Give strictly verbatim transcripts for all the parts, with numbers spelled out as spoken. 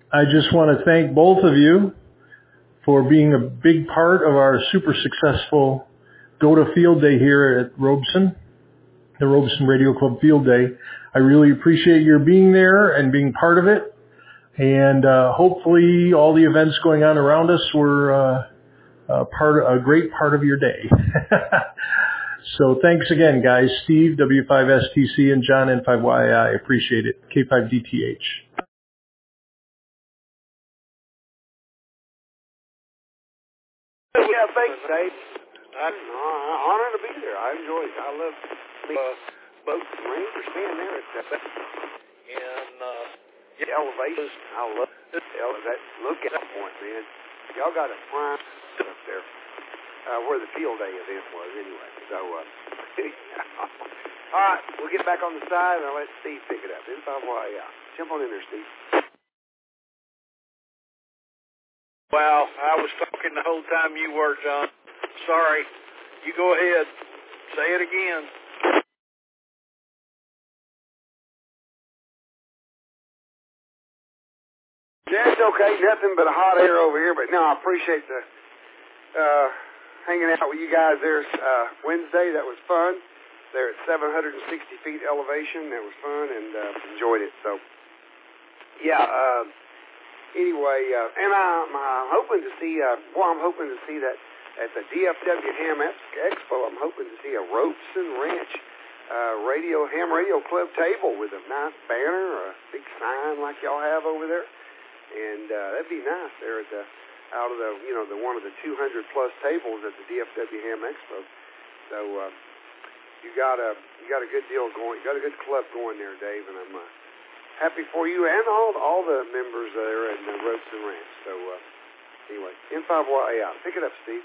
I just want to thank both of you for being a big part of our super successful Go to Field Day here at Robeson, the Robeson Radio Club Field Day. I really appreciate your being there and being part of it. And uh, hopefully all the events going on around us were uh, a, part, a great part of your day. So thanks again, guys. Steve, W five S T C, and John, N five Y I. Appreciate it. K five D T H. Yeah, thanks, Dave. I'm uh, honored to be there. I enjoy it. I love the uh, boats and rangers being there at that. And uh, yeah, elevation. I love it. That look at that point, man. Y'all got a prime up there uh, where the field day event was, anyway. So, uh, all right, we'll get back on the side and I'll let Steve pick it up. N five Y I. Jump on in there, Steve. Wow, I was talking the whole time you were, John. Sorry. You go ahead. Say it again. That's okay. Nothing but a hot air over here. But no, I appreciate the uh, hanging out with you guys there uh, Wednesday. That was fun. They're at seven hundred sixty feet elevation. That was fun and uh, enjoyed it. So, yeah. Uh, anyway, uh, and I'm uh, hoping to see, uh, well, I'm hoping to see that at the D F W Ham Expo, I'm hoping to see a Robeson Ranch uh, radio, ham radio club table with a nice banner or a big sign like y'all have over there. And uh, that'd be nice there at the, out of the, you know, the one of the two hundred plus tables at the D F W Ham Expo. So uh, you got a, you got a good deal going. You got a good club going there, Dave, and I'm uh, happy for you and all all the members there at the Robeson Ranch. So uh, anyway, N five Y out. Pick it up, Steve.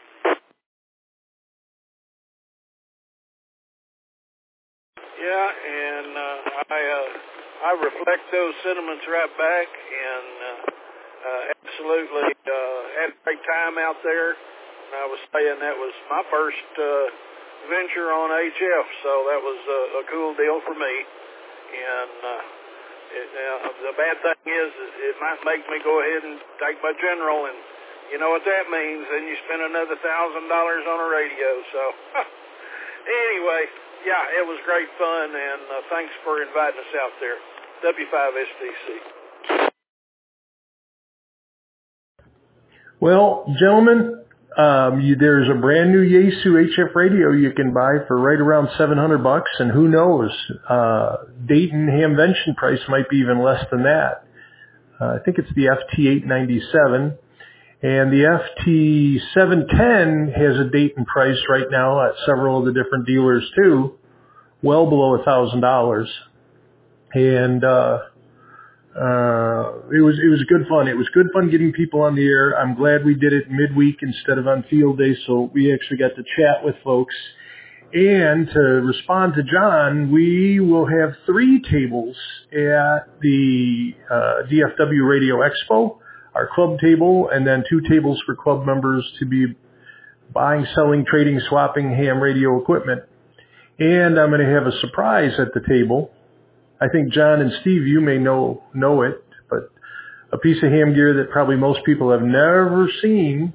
Yeah, and uh, I uh, I reflect those sentiments right back, and uh, uh, absolutely uh, had a great time out there. And I was saying that was my first uh, venture on H F, so that was a, a cool deal for me. And uh, it, uh, the bad thing is, it might make me go ahead and take my general, and you know what that means. Then you spend another thousand dollars on a radio. So anyway. Yeah, it was great fun, and uh, thanks for inviting us out there. W five S T C. Well, gentlemen, um, you, there's a brand new Yaesu H F radio you can buy for right around seven hundred bucks, and who knows, uh, Dayton Hamvention price might be even less than that. Uh, I think it's the F T eight ninety-seven. And the F T seven ten has a Dayton price right now at several of the different dealers too, well below a thousand dollars. And uh, uh, it was it was good fun. It was good fun getting people on the air. I'm glad we did it midweek instead of on field day, so we actually got to chat with folks. And to respond to John, we will have three tables at the uh, D F W Radio Expo. Our club table, and then two tables for club members to be buying, selling, trading, swapping ham radio equipment. And I'm going to have a surprise at the table. I think John and Steve, you may know know it, but a piece of ham gear that probably most people have never seen